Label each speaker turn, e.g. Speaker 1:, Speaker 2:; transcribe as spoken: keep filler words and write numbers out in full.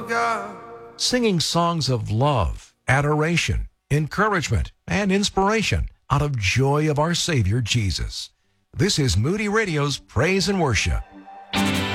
Speaker 1: God.
Speaker 2: Singing songs of love, adoration, encouragement, and inspiration out of joy of our Savior Jesus. This is Moody Radio's Praise and Worship.